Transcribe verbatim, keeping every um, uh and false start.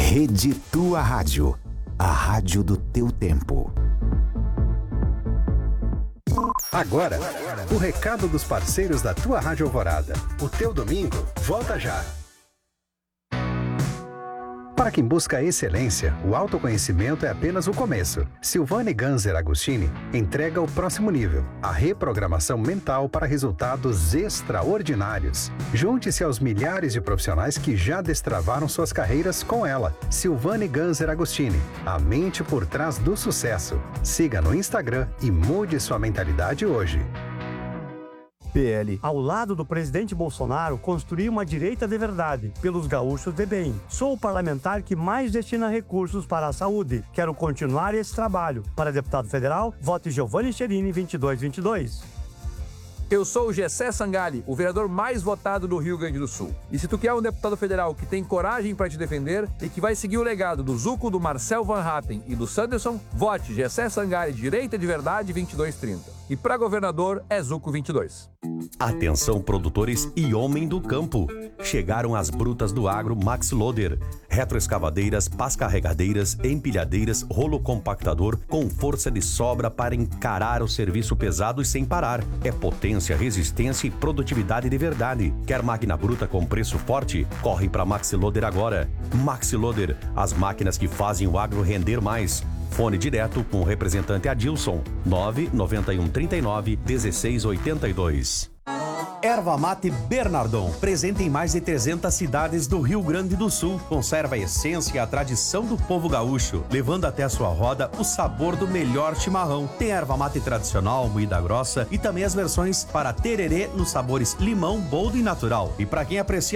Rede Tua Rádio, a rádio do teu tempo. Agora, o recado dos parceiros da Tua Rádio Alvorada. O teu domingo volta já. Para quem busca excelência, o autoconhecimento é apenas o começo. Silvane Ganser Agostini entrega o próximo nível, a reprogramação mental para resultados extraordinários. Junte-se aos milhares de profissionais que já destravaram suas carreiras com ela. Silvane Ganser Agostini, a mente por trás do sucesso. Siga no Instagram e mude sua mentalidade hoje. P L. Ao lado do presidente Bolsonaro, construir uma direita de verdade, pelos gaúchos de bem. Sou o parlamentar que mais destina recursos para a saúde. Quero continuar esse trabalho. Para deputado federal, vote Giovanni Cherini vinte e dois vinte e dois. Eu sou o Gessé Sangali, o vereador mais votado do Rio Grande do Sul. E se tu quer um deputado federal que tem coragem para te defender e que vai seguir o legado do Zuco, do Marcel Van Hatten e do Sanderson, vote Gessé Sangali, direita de verdade, vinte e dois trinta. E para governador é Zuco vinte e dois. Atenção produtores e homem do campo. Chegaram as brutas do agro Max Loader. Retroescavadeiras, pás carregadeiras, empilhadeiras, rolo compactador com força de sobra para encarar o serviço pesado e sem parar. É potência, resistência e produtividade de verdade. Quer máquina bruta com preço forte? Corre para Max Loader agora. Max Loader, as máquinas que fazem o agro render mais. Fone direto com o representante Adilson, nove nove um três nove um seis oito dois. Erva Mate Bernardon, presente em mais de trezentas cidades do Rio Grande do Sul. Conserva a essência e a tradição do povo gaúcho, levando até a sua roda o sabor do melhor chimarrão. Tem erva mate tradicional, moída grossa e também as versões para tererê nos sabores limão, boldo e natural. E para quem aprecia